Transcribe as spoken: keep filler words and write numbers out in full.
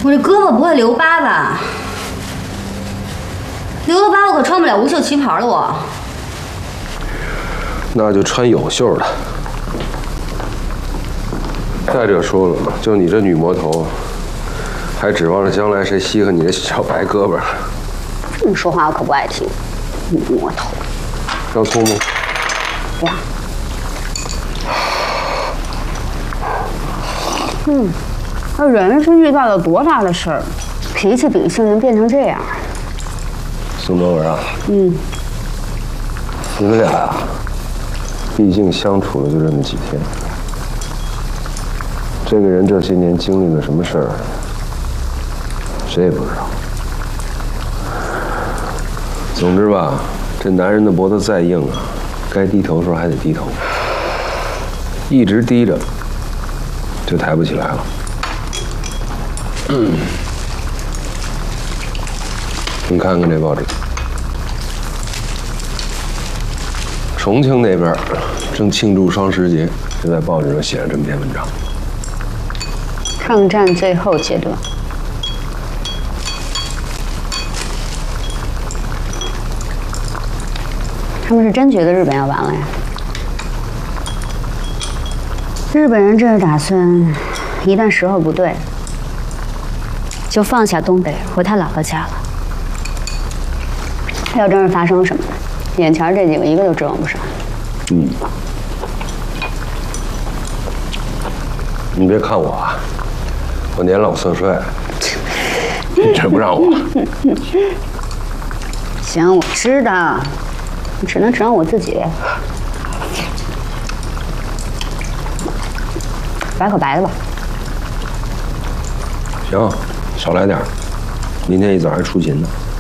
我这胳膊不会留疤吧？留了疤我可穿不了无袖旗袍了我。 那就穿有袖的。再者说了，就你这女魔头，还指望着将来谁稀罕你这小白胳膊？ 这么说话我可不爱听。女魔头。 要葱吗？ 不要。嗯，那人是遇到了多大的事儿，脾气秉性能变成这样？ 宋德文啊， 嗯， 你们俩啊，毕竟相处了就这么几天，这个人这些年经历了什么事儿，谁也不知道。总之吧，这男人的脖子再硬啊，该低头的时候还得低头，一直低着，就抬不起来了。嗯，你看看这报纸，重庆那边正庆祝双十节，就在报纸上写了这么篇文章。 抗战最后阶段。他们是真觉得日本要完了呀？日本人这是打算，一旦时候不对，就放下东北，回他姥姥家了。要真是发生什么，眼前这几个一个都指望不上。 嗯，你别看我啊，我年老色衰，你这不让我。 行，我知道。只能指望我自己。来口白的吧。 行，少来点儿。明天一早还出勤呢。